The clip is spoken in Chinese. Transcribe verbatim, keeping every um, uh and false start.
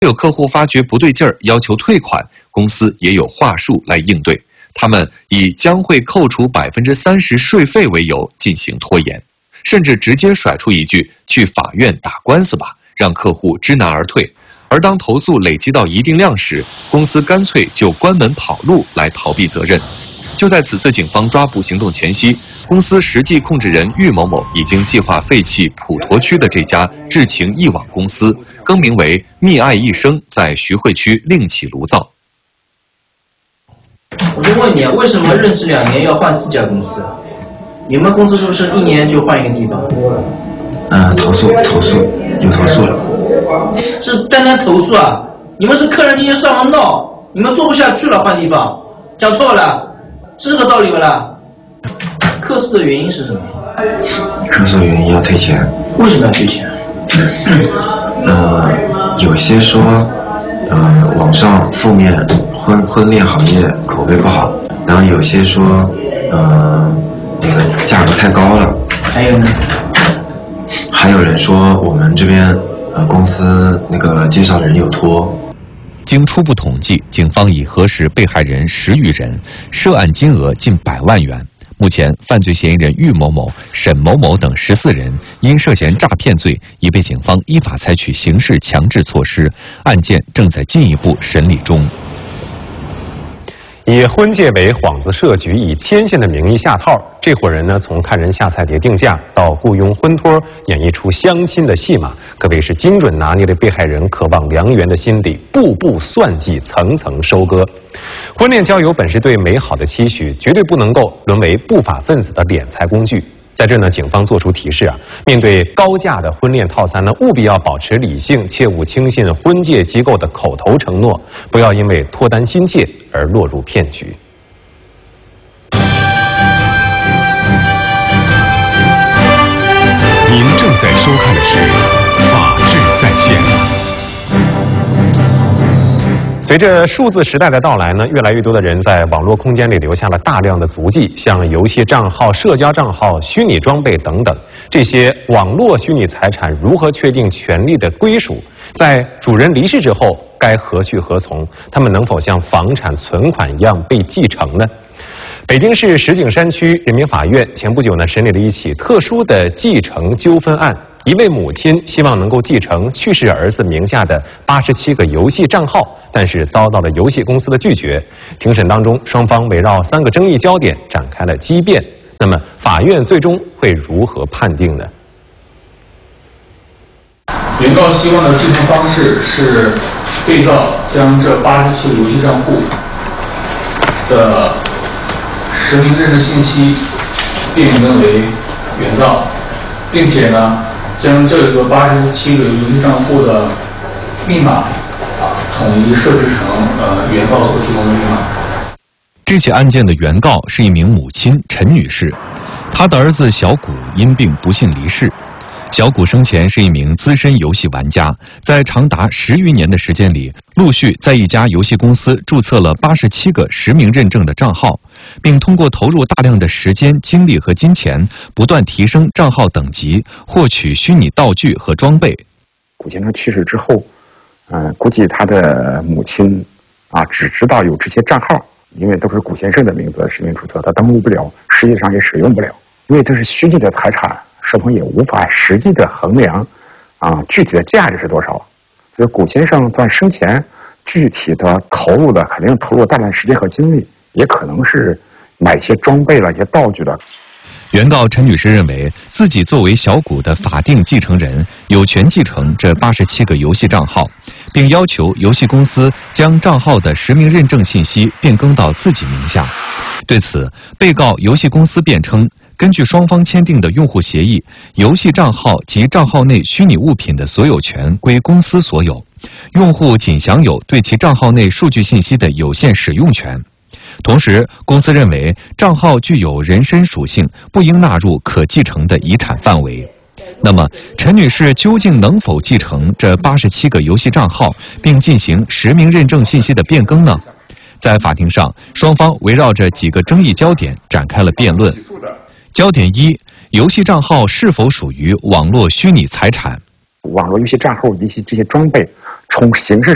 有客户发觉不对劲儿，要求退款，公司也有话术来应对。他们以将会扣除百分之三十税费为由进行拖延，甚至直接甩出一句“去法院打官司吧”，让客户知难而退。而当投诉累积到一定量时，公司干脆就关门跑路来逃避责任。就在此次警方抓捕行动前夕，公司实际控制人郁某某已经计划废弃普陀区的这家智情一网公司，更名为密爱一生，在徐汇区另起炉灶。 我就问你，为什么任职两年要换四家公司？你们公司是不是一年就换一个地方？ 呃，投诉投诉有投诉了。 是单单投诉啊？你们是客人今天上门闹，你们做不下去了换地方，讲错了，是这个道理不啦？客诉的原因是什么？ 客诉原因要退钱。 为什么要退钱？ 呃，有些说，呃，网上负面婚婚恋行业口碑不好，然后有些说，呃，那个价格太高了。 还有呢？ 还有人说我们这边呃公司那个介绍人有托。 经初步统计，警方已核实被害人十余人，涉案金额近百万元。目前，犯罪嫌疑人郁某某、沈某某等十四人因涉嫌诈骗罪，已被警方依法采取刑事强制措施，案件正在进一步审理中。 以婚介为幌子设局，以牵线的名义下套，这伙人呢，从看人下菜碟定价到雇佣婚托，演绎出相亲的戏码，可谓是精准拿捏了被害人渴望良缘的心理，步步算计，层层收割。婚恋交友本是对美好的期许，绝对不能够沦为不法分子的敛财工具。在这呢，警方作出提示啊，面对高价的婚恋套餐呢，务必要保持理性，切勿轻信婚介机构的口头承诺，不要因为脱单心切而落入骗局。 您正在收看的是《法治在线》。 随着数字时代的到来呢，越来越多的人在网络空间里留下了大量的足迹，像游戏账号、社交账号、虚拟装备等等。这些网络虚拟财产如何确定权利的归属？在主人离世之后，该何去何从？他们能否像房产、存款一样被继承呢？北京市石景山区人民法院前不久呢，审理了一起特殊的继承纠纷案。一位母亲希望能够继承去世儿子名下的八十七个游戏账号，但是遭到了游戏公司的拒绝。庭审当中，双方围绕三个争议焦点展开了激辩。那么，法院最终会如何判定呢？ 原告希望的继承方式是被告将这八十七个游戏账户的实名认证信息辨明为原告，并且呢，将这个八十七个游戏账户的密码啊统一设置成呃原告所提供的密码。 这起案件的原告是一名母亲陈女士，她的儿子小谷因病不幸离世。小谷生前是一名资深游戏玩家，在长达十余年的时间里，陆续在一家游戏公司注册了八十七个实名认证的账号，并通过投入大量的时间、精力和金钱，不断提升账号等级，获取虚拟道具和装备。 谷先生去世之后，嗯、呃，估计他的母亲啊，只知道有这些账号，因为都是谷先生的名字实名注册，他登录不了，实际上也使用不了，因为这是虚拟的财产。是否也无法实际的衡量，啊，具体的价值是多少？所以谷先生在生前具体的投入的，肯定投入大量时间和精力，也可能是买一些装备了、一些道具了。 原告陈女士认为，自己作为小谷的法定继承人，有权继承这八十七个游戏账号，并要求游戏公司将账号的实名认证信息变更到自己名下。对此，被告游戏公司辩称，根据双方签订的用户协议，游戏账号及账号内虚拟物品的所有权归公司所有，用户仅享有对其账号内数据信息的有限使用权。同时，公司认为账号具有人身属性，不应纳入可继承的遗产范围。那么，陈女士究竟能否继承这八十七个游戏账号，并进行实名认证信息的变更呢？在法庭上，双方围绕着几个争议焦点展开了辩论。焦点一：游戏账号是否属于网络虚拟财产？ 网络游戏账号以及这些装备，从形式